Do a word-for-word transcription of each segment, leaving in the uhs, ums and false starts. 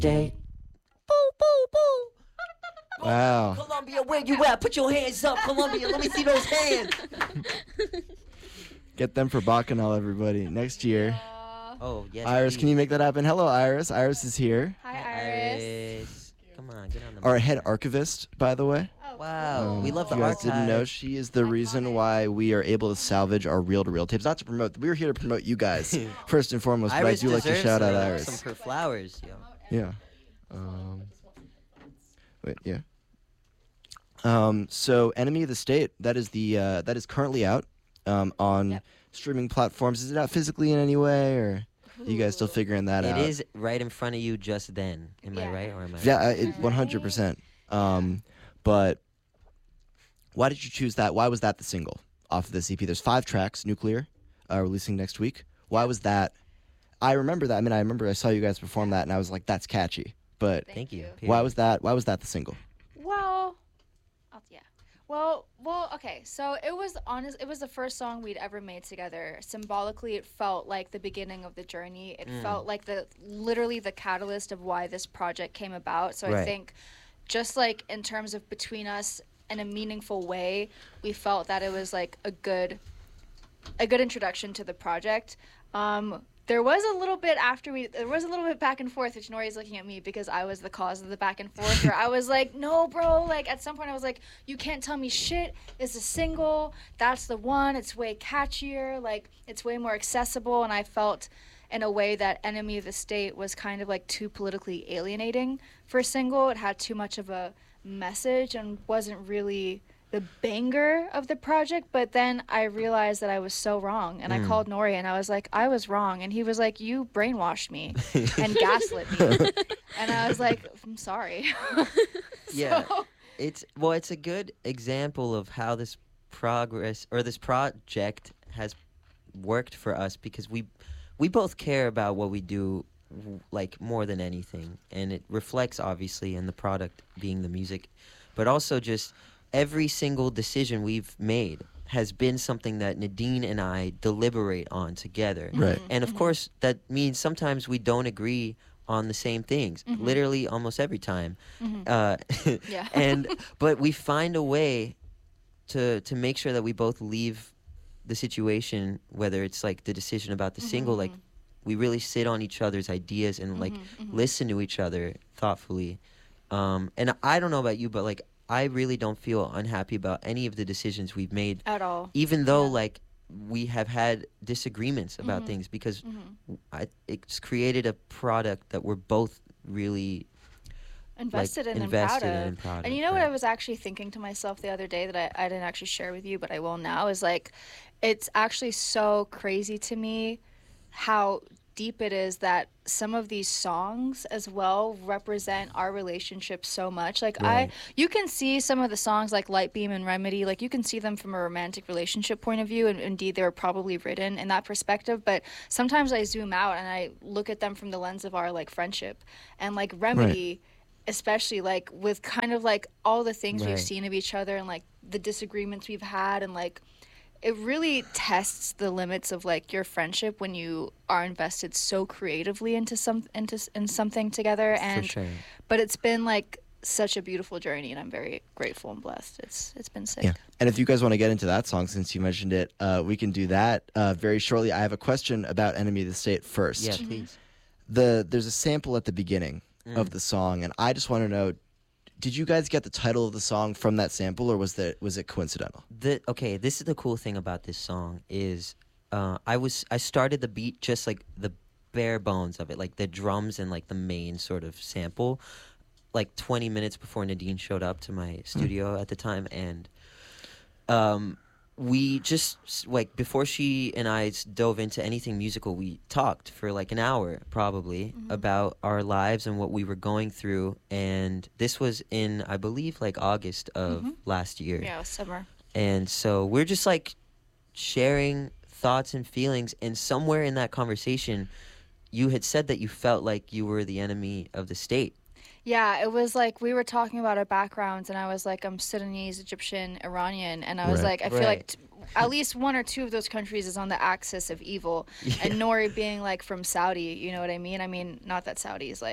State. Boo, boo, boo. Wow. Columbia, where you at? Put your hands up, Columbia. Let me see those hands. Get them for Bacchanal, everybody. Next year. Uh, Oh, yes. Iris, please. can you make that happen? Hello, Iris. Iris is here. hi, Hi, Iris. Iris. Come on, get on the Our mic. head archivist, by the way. Oh, Wow, Um, we love the if you guys archive. didn't know, she is the reason Iconic. why we are able to salvage our reel-to-reel tapes. Not to promote, we're here to promote you guys first and foremost. But I Iris do like to deserves shout out some- Iris. Some for flowers, yo. Yeah. Um, wait, yeah. Um, so, Enemy of the State. That is the uh, that is currently out um, on Yep. streaming platforms. Is it out physically in any way, or are you guys still figuring that It out? is right in front of you just then. Am I Yeah. right or am I Yeah, right? uh, it, one hundred percent. Um, but why did you choose that? Why was that the single off of this E P? There's five tracks, Nuclear, uh, releasing next week. Why was that? I remember that. I mean, I remember I saw you guys perform that, and I was like, "That's catchy." But Thank you. why period. was that? Why was that the single? Well, I'll, yeah. Well, well, okay. So it was honest. It was the first song we'd ever made together. Symbolically, it felt like the beginning of the journey. It Mm. felt like the literally the catalyst of why this project came about. So I Right. think, just like in terms of between us in a meaningful way, we felt that it was like a good, a good introduction to the project. Um, there was a little bit after we, there was a little bit back and forth, which Nori's looking at me because I was the cause of the back and forth, where I was like, no, bro, like at some point I was like, you can't tell me shit. It's a single. That's the one. It's way catchier. Like, it's way more accessible. And I felt in a way that Enemy of the State was kind of like too politically alienating for a single. It had too much of a message and wasn't really the banger of the project. But then I realized that I was so wrong, and I Mm. called Nori and I was like, I was wrong. And he was like, you brainwashed me and gaslit me. And I was like, I'm sorry. Yeah. So- It's well, it's a good example of how this progress or this project has worked for us because we we both care about what we do w- like more than anything, and it reflects obviously in the product being the music, but also just every single decision we've made has been something that Nadine and I deliberate on together. Right. And of course, that means sometimes we don't agree on the same things, Mhm. literally almost every time. Mhm. Uh, Yeah. and but we find a way to to make sure that we both leave the situation, whether it's like the decision about the single, like Mhm. we really sit on each other's ideas and like Mhm, mhm. listen to each other thoughtfully. Um, and I don't know about you, but like I really don't feel unhappy about any of the decisions we've made, At all. even though Yeah. like we have had disagreements about Mhm. things because Mhm. I, it's created a product that we're both really Invested like, in invested and proud in of. and proud And of, you know what right. I was actually thinking to myself the other day that I, I didn't actually share with you, but I will now, is like, it's actually so crazy to me how deep it is that some of these songs as well represent our relationship so much. Like Right. I, you can see some of the songs like Light Beam and Remedy, like you can see them from a romantic relationship point of view, and indeed they were probably written in that perspective. But sometimes I zoom out and I look at them from the lens of our like friendship, and like Remedy, especially like with kind of like all the things Right. we've seen of each other and like the disagreements we've had, and like it really tests the limits of like your friendship when you are invested so creatively into some into s- in something together. And for sure. but it's been like such a beautiful journey, and I'm very grateful and blessed. It's it's been sick. Yeah. And if you guys want to get into that song, since you mentioned it, uh, we can do that uh, very shortly. I have a question about Enemy of the State first. Yeah, please. The there's a sample at the beginning Mm. of the song, and I just want to know: did you guys get the title of the song from that sample, or was that was it coincidental? The okay, this is the cool thing about this song is uh, I was I started the beat just like the bare bones of it, like the drums and like the main sort of sample, like twenty minutes before Nadine showed up to my studio at the time, and um, we just s- like before she and I s- dove into anything musical, we talked for like an hour probably about our lives and what we were going through, and this was in I believe like August of Mhm. last year. Yeah, it was summer. And so we're just like sharing thoughts and feelings. And somewhere in that conversation, you had said that you felt like you were the enemy of the state. Yeah, it was like we were talking about our backgrounds, and I was like, I'm Sudanese, Egyptian, Iranian, and I was Right. like, I feel Right. like t- at least one or two of those countries is on the axis of evil. And Nori being like from Saudi, you know what I mean? I mean, not that Saudi is like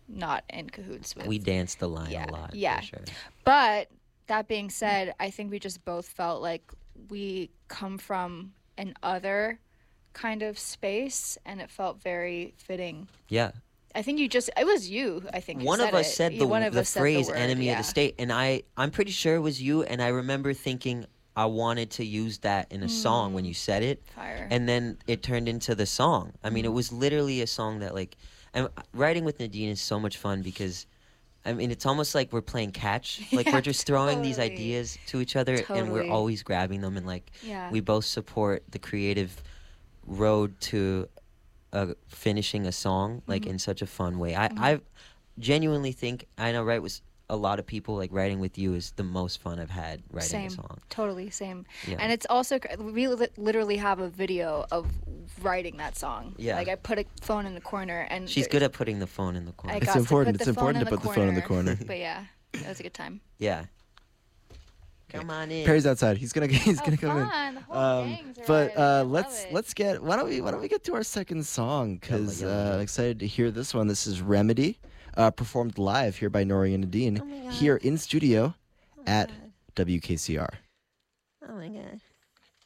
not in cahoots with. We danced the line Yeah, a lot. yeah. For sure. But that being said, I think we just both felt like we come from an other kind of space, and it felt very fitting. Yeah. I think you just, it was you, I think. who One of said us it. said Yeah, the, one of the us said phrase word, enemy yeah. of the state, and I, I'm pretty sure it was you, and I remember thinking I wanted to use that in a song when you said it. Fire. And then it turned into the song. I mean, it Mm-hmm. was literally a song that, like, and writing with Nadine is so much fun because, I mean, it's almost like we're playing catch. Like, Yeah, we're just throwing these totally. ideas to each other, and we're Totally. always grabbing them, and, like, Yeah. we both support the creative road to uh, finishing a song, like, Mm-hmm. in such a fun way. I, I genuinely think, I know, right, with a lot of people, like, writing with you is the most fun I've had writing Same. a song. Totally, same. Yeah. And it's also, cr- we li- literally have a video of writing that song. Yeah. Like, I put a phone in the corner, and She's there- good at putting the phone in the corner. I It's got to important- put it's the phone important in to put the phone in the corner. But yeah, it was a good time. Yeah. Come on in. Perry's outside. He's gonna he's Oh, gonna come in. fun. The whole Um, gang's but arriving. I uh, love let's it. let's get why don't we why don't we get to our second song because Yalla, uh, yalla. I'm excited to hear this one. This is Remedy, uh, performed live here by Nori and Nadine Oh my God. here in studio Oh my at God. W K C R. Oh my god.